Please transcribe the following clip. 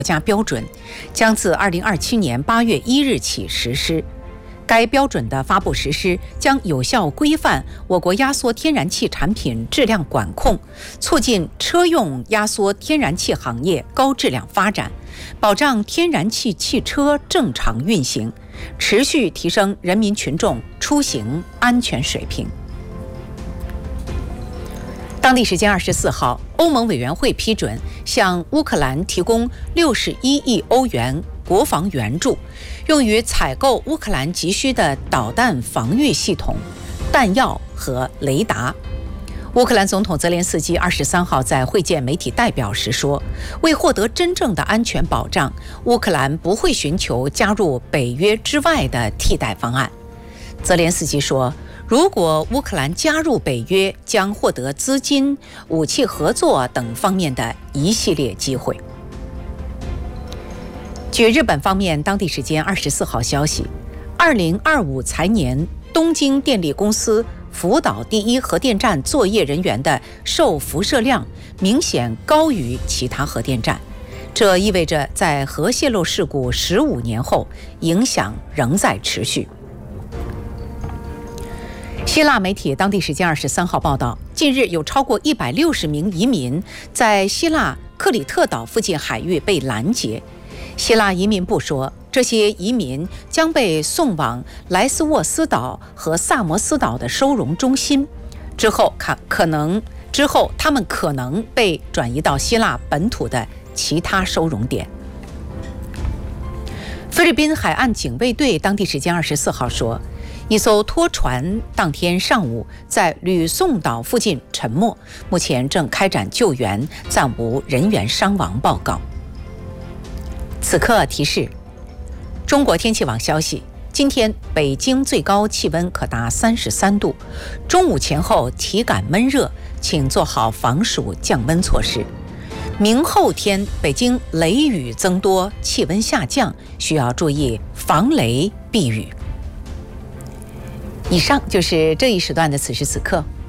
家标准，将自2027年8月1日起实施。该标准的发布实施将有效规范我国压缩天然气产品质量管控，促进车用压缩天然气行业高质量发展，保障天然气汽车正常运行，持续提升人民群众出行安全水平。当地时间24号，欧盟委员会批准向乌克兰提供61亿欧元国防援助，用于采购乌克兰急需的导弹防御系统、弹药和雷达。乌克兰总统泽连斯基23号在会见媒体代表时说，为获得真正的安全保障，乌克兰不会寻求加入北约之外的替代方案。泽连斯基说，如果乌克兰加入北约，将获得资金、武器合作等方面的一系列机会。据日本方面当地时间24号消息，2025财年东京电力公司福岛第一核电站作业人员的受辐射量明显高于其他核电站，这意味着在核泄漏事故15年后，影响仍在持续。希腊媒体当地时间23号报道，近日有超过160名移民在希腊克里特岛附近海域被拦截。希腊移民部说，这些移民将被送往莱斯沃斯岛和萨摩斯岛的收容中心，之后他们可能被转移到希腊本土的其他收容点。菲律宾海岸警卫队当地时间24号说，一艘拖船当天上午在吕宋岛附近沉没，目前正开展救援，暂无人员伤亡报告。此刻提示：中国天气网消息，今天北京最高气温可达33度，中午前后体感闷热，请做好防暑降温措施。明后天北京雷雨增多，气温下降，需要注意防雷避雨。以上就是这一时段的此时此刻。